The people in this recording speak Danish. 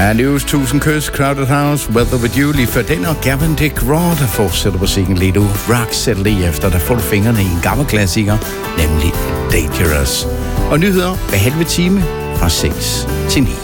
News, 1000 kys, Crowded House, Weather With You, lige før den, og Gavin DeGraw, der fortsætter musikken lidt ud. Rock sætter lige efter, der får du fingrene i en gammel klassiker, nemlig Dangerous. Og nyheder hver halve time fra 6 til 9.